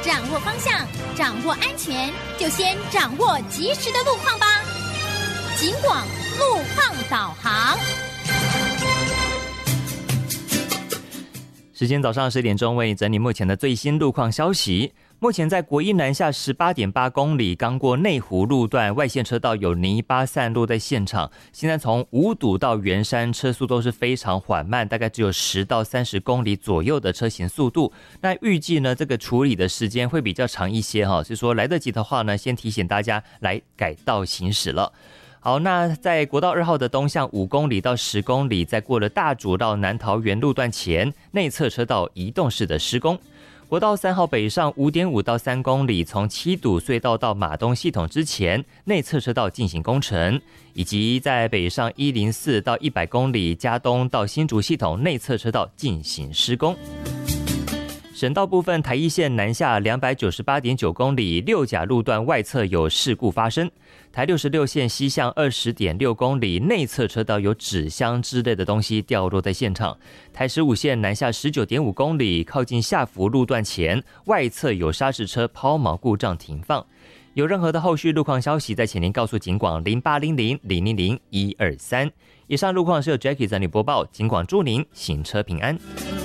掌握方向，掌握安全，就先掌握及时的路况吧。警广路况导航。 时间早上10点钟，为你整理目前的最新路况消息。目前在国一南下 18.8 公里，刚过内湖路段外线车道有泥巴散落在现场，现在从五堵到圆山车速都是非常缓慢，大概只有10到30公里左右的车行速度。那预计呢，这个处理的时间会比较长一些哈，所以说来得及的话呢，先提醒大家来改道行驶了。好，那在国道2号的东向5公里到10公里，在过了大竹到南桃园路段前，内侧车道移动式的施工。国道3号北上 5.5 到3公里，从七堵隧道到马东系统之前，内侧车道进行工程，以及在北上104到100公里，嘉东到新竹系统内侧车道进行施工。省道部分，台一线南下 298.9 公里，六甲路段外侧有事故发生。台66线西向 20.6 公里，内侧车道有纸箱之类的东西掉落在现场。台15线南下 19.5 公里，靠近下福路段前，外侧有砂石车抛锚故障停放。有任何的后续路况消息，再请您告诉警广0800-000-123。以上路况是由 Jackie 整理播报，警广祝您行车平安。